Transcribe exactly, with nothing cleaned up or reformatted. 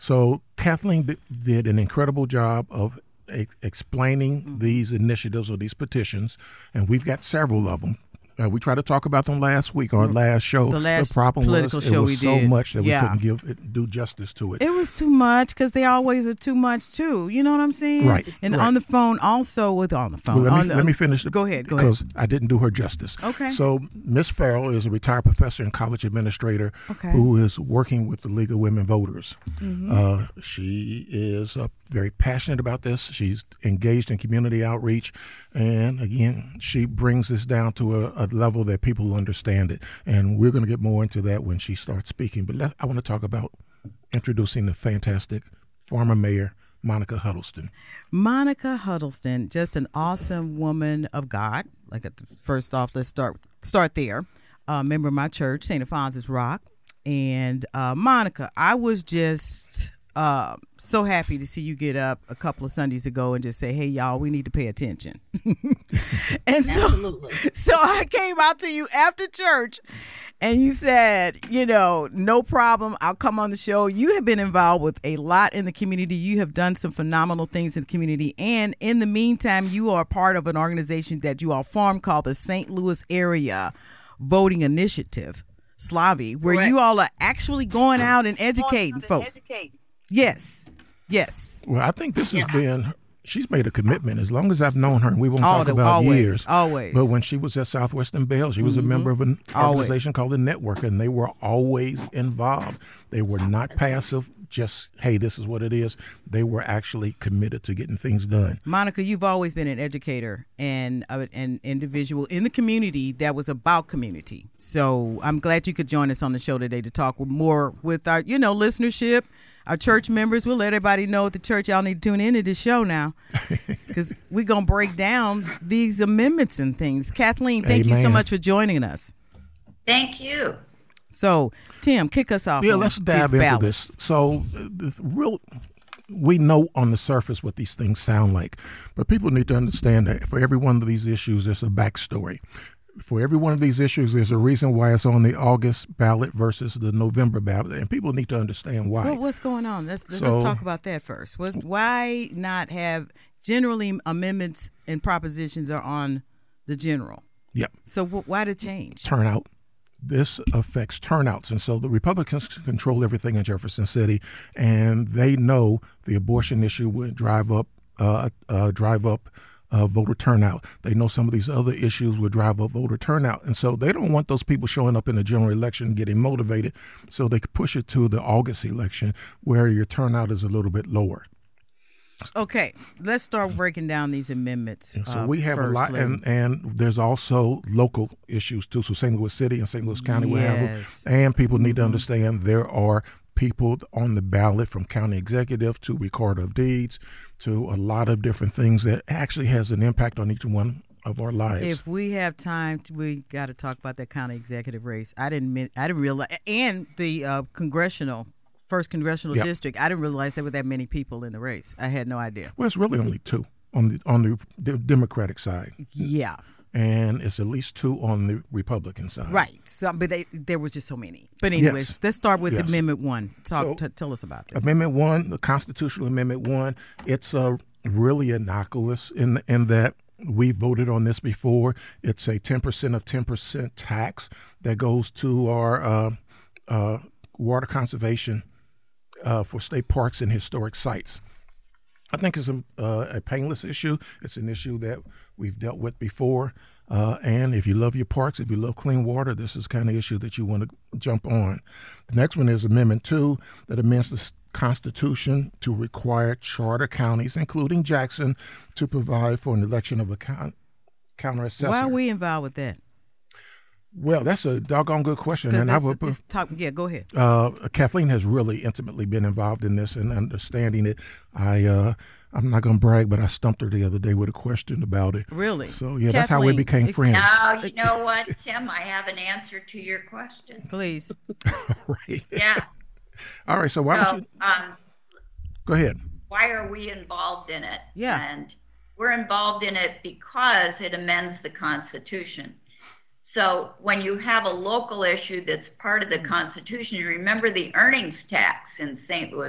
So Kathleen d- did an incredible job of e- explaining mm-hmm. these initiatives or these petitions, and we've got several of them. Uh, we tried to talk about them last week, our last show. The last the problem political was show it was we so did. much that yeah. we couldn't give it, do justice to it. It was too much because they always are too much too. You know what I'm saying? Right. And right. on the phone also with on the phone. Well, let, me, the, let me finish. The, go ahead. Go because ahead. I didn't do her justice. Okay. So Miz Farrell is a retired professor and college administrator okay. who is working with the League of Women Voters. Mm-hmm. Uh, she is uh, very passionate about this. She's engaged in community outreach, and again, she brings this down to a, a level that people understand it. And we're going to get more into that when she starts speaking. But let, I want to talk about introducing the fantastic former mayor, Monica Huddleston. Monica Huddleston, just an awesome woman of God. Like, first off, let's start start there. Uh, member of my church, Saint Alphonsus Rock. And uh, Monica, I was just uh, so happy to see you get up a couple of Sundays ago and just say, hey, y'all, we need to pay attention. and so, Absolutely. so I came out to you after church and you said, you know, no problem. I'll come on the show. You have been involved with a lot in the community. You have done some phenomenal things in the community. And in the meantime, you are part of an organization that you all formed called the Saint Louis Area Voting Initiative, Slavi, where Correct. you all are actually going out and educating folks. Educate. Yes. Yes. Well, I think this has Yeah. been, she's made a commitment as long as I've known her, and we won't All talk the- about always, years. always. But when she was at Southwestern Bell, she was a member of an Always. organization called the Network, and they were always involved. They were not passive, just, hey, this is what it is. They were actually committed to getting things done. Monica, you've always been an educator and uh, an individual in the community that was about community. So I'm glad you could join us on the show today to talk more with our, you know, listenership, our church members. We'll let everybody know at the church y'all need to tune into this show now because we're going to break down these amendments and things. Kathleen, thank you so Amen. much for joining us. Thank you. So, Tim, kick us off. Yeah, on let's dive these into ballots. this. So, uh, this real, we know on the surface what these things sound like, but people need to understand that for every one of these issues, there's a backstory. For every one of these issues, there's a reason why it's on the August ballot versus the November ballot, and people need to understand why. Well, what's going on? Let's let's So- talk about that first. What, why not have generally amendments and propositions are on the general? Yep. So wh- why the change? Turnout. This affects turnouts. And so the Republicans control everything in Jefferson City, and they know the abortion issue would drive up uh, uh, drive up uh, voter turnout. They know some of these other issues would drive up voter turnout. And so they don't want those people showing up in the general election getting motivated, so they could push it to the August election where your turnout is a little bit lower. Okay, let's start breaking down these amendments. And so uh, we have first. a lot, Let- and, and there's also local issues too. So Saint Louis City and Saint Louis County will have Yes. them. And people need to understand there are people on the ballot from county executive to recorder of deeds to a lot of different things that actually has an impact on each one of our lives. If we have time, to, we got to talk about that county executive race. I didn't, min- I didn't realize, and the uh, congressional, first congressional Yep. district. I didn't realize there were that many people in the race. I had no idea. well, it's really only two on the on the, the Democratic side, Yeah, and it's at least two on the Republican side. right. So, but they, there were just so many. But anyways, Yes. let's start with Yes. Amendment One. Talk, So- t- tell us about this. Amendment one, the Constitutional Amendment one, it's uh, really innocuous in in that we voted on this before. It's a ten percent of ten percent tax that goes to our uh, uh, water conservation uh, for state parks and historic sites. I think it's a, uh, a painless issue. It's an issue that we've dealt with before. Uh, and if you love your parks, if you love clean water, this is the kind of issue that you want to jump on. The next one is Amendment two that amends the s- Constitution to require charter counties, including Jackson, to provide for an election of a count- counter assessor. Why are we involved with that? Well, that's a doggone good question. Because And I it's, would put, it's talk, yeah, go ahead. uh, Kathleen has really intimately been involved in this and understanding it. I, uh, I'm not going to brag, but I stumped her the other day with a question about it. Really? So, yeah, that's how we Kathleen, became ex- friends. Now, you know what, Tim? I have an answer to your question. Please. Right. Yeah. All right. So, why So, don't you um, go ahead? why are we involved in it? Yeah. And we're involved in it because it amends the Constitution. So when you have a local issue that's part of the Constitution, you remember the earnings tax in Saint Louis